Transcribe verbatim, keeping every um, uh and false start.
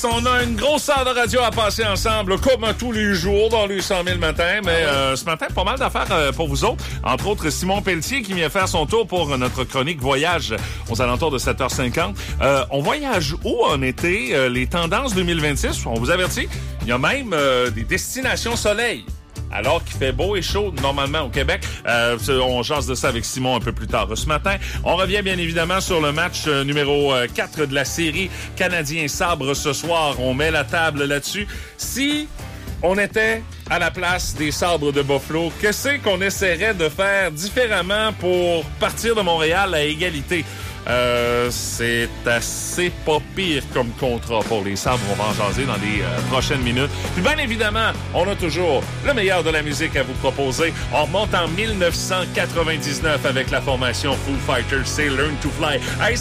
On a une grosse heure de radio à passer ensemble, comme à tous les jours dans les cent mille matins. Mais euh, ce matin, pas mal d'affaires euh, pour vous autres. Entre autres, Simon Pelletier qui vient faire son tour pour notre chronique voyage aux alentours de sept heures cinquante. Euh, on voyage où en été? Euh, les tendances deux mille vingt-six, on vous avertit, il y a même euh, des destinations soleil. Alors qu'il fait beau et chaud, normalement, au Québec. Euh, on jase de ça avec Simon un peu plus tard ce matin. On revient bien évidemment sur le match euh, numéro euh, quatre de la série Canadien-Sabre ce soir. On met la table là-dessus. Si on était à la place des Sabres de Buffalo, qu'est-ce qu'on essaierait de faire différemment pour partir de Montréal à égalité? Euh, c'est assez pas pire comme contrat pour les Sabres. On va en jaser dans les euh, prochaines minutes. Puis bien évidemment, on a toujours le meilleur de la musique à vous proposer. On remonte en dix-neuf cent quatre-vingt-dix-neuf avec la formation Foo Fighters, c'est Learn to Fly. Hey,